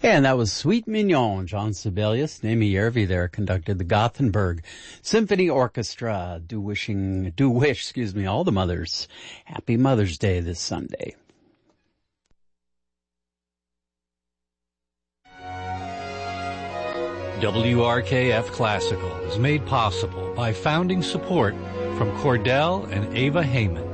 And that was Sweet Mignon. John Sibelius, Naomi Järvi there conducted the Gothenburg Symphony Orchestra. Do wish, all the mothers happy Mother's Day this Sunday. WRKF Classical is made possible by founding support from Cordell and Ava Heyman.